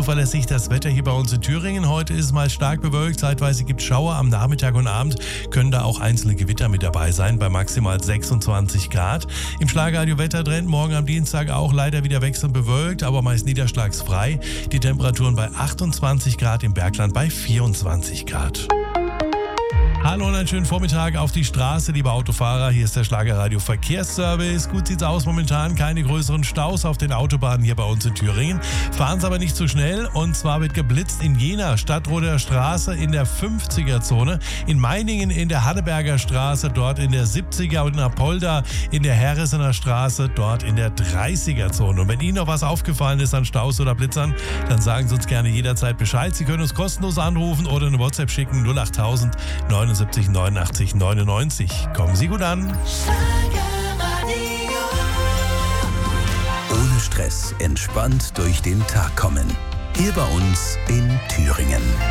zuverlässig das Wetter hier bei uns in Thüringen. Heute ist es mal stark bewölkt, zeitweise gibt es Schauer am Nachmittag und Abend, können da auch einzelne Gewitter mit dabei sein, bei maximal 26 Grad. Im Schlagerradio Wettertrend morgen am Dienstag auch leider wieder wechselnd bewölkt, aber meist niederschlagsfrei. Die Temperaturen bei 28 Grad, im Bergland bei 24 Grad. Hallo und einen schönen Vormittag auf die Straße, liebe Autofahrer. Hier ist der Schlagerradio Verkehrsservice. Gut sieht's aus momentan, keine größeren Staus auf den Autobahnen hier bei uns in Thüringen. Fahren Sie aber nicht zu schnell, und zwar wird geblitzt in Jena, Stadtroder Straße in der 50er-Zone, in Meiningen in der Hanneberger Straße, dort in der 70er, und in Apolda in der Herresener Straße, dort in der 30er-Zone. Und wenn Ihnen noch was aufgefallen ist an Staus oder Blitzern, dann sagen Sie uns gerne jederzeit Bescheid. Sie können uns kostenlos anrufen oder eine WhatsApp schicken, 08000 79 89 99. Kommen Sie gut an. Ohne Stress, entspannt durch den Tag kommen. Hier bei uns in Thüringen.